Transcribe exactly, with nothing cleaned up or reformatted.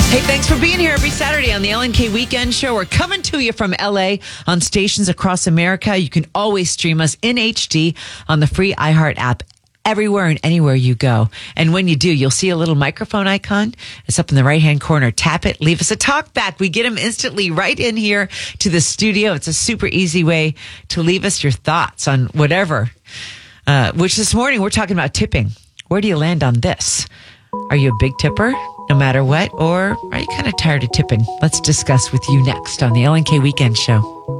Hey, thanks for being here every Saturday on the L N K Weekend Show. We're coming to you from L A on stations across America. You can always stream us in H D on the free iHeart app everywhere and anywhere you go. And when you do, you'll see a little microphone icon. It's up in the right-hand corner. Tap it. Leave us a talk back. We get them instantly right in here to the studio. It's a super easy way to leave us your thoughts on whatever. Uh, which this morning, we're talking about tipping. Where do you land on this? Are you a big tipper, no matter what? Or are you kind of tired of tipping? Let's discuss with you next on the L N K Weekend Show.